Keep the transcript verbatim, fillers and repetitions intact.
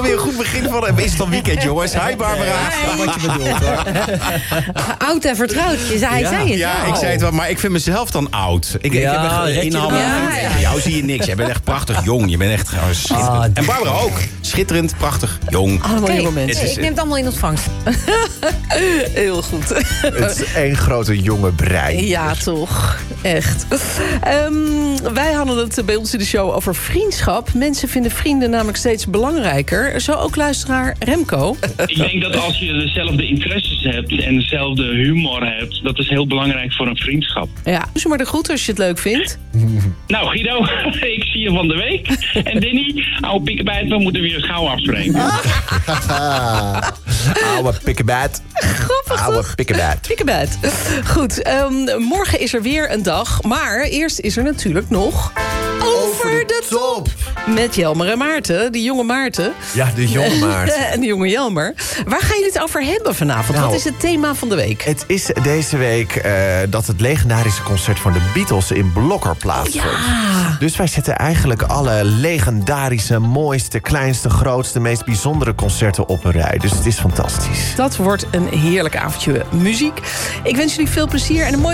Weer een goed begin van is het al weekend, jongens. Hi Barbara. Ja, wat je bedoelt, hoor. Oud en vertrouwd. Je- Hij Ja. zei het Ja, al. ik zei het wel, maar ik vind mezelf dan oud. Ik, Ja, ik heb red echt je een er halve wel uit? Bij jou zie je niks. Jij bent echt prachtig jong. Je bent echt gewoon schitterend. Ah, en Barbara ook. Schitterend, prachtig, jong. Allemaal Oké, jonge mensen. Het is- ik neem het allemaal in ontvangst. Heel goed. Het is één grote jonge brei. Ja, toch. Echt. Ehm, wij hadden het bij ons in de show over vriendschap. Mensen vinden vrienden namelijk steeds belangrijker. Zo ook luisteraar Remco. Ik denk dat als je dezelfde interesses hebt en dezelfde humor hebt, dat is heel belangrijk voor een vriendschap. Ja, doe ze maar de groet als je het leuk vindt. Nou Guido, ik zie je van de week. En Danny, oude pikkenbijt, we moeten weer gauw afspreken. Oude pikkenbaat. Grappig, Oude toch? pikkenbaat. Pikkenbed. Goed, ehm, morgen is er weer een dag. Maar eerst is er natuurlijk nog... Over de top! Met Jelmer en Maarten, die jonge Maarten. Ja, de jonge Maarten. En de jonge Jelmer. Waar gaan jullie het over hebben vanavond? Nou, Wat is het thema van de week? Het is deze week eh, dat het legendarische concert van de Beatles in Blokker plaatsvindt. Ja. Dus wij zetten eigenlijk alle legendarische, mooiste, kleinste, grootste, meest bijzondere concerten op een rij. Dus het is fantastisch. Dat wordt een heerlijk avondje muziek. Ik wens jullie veel plezier en een mooi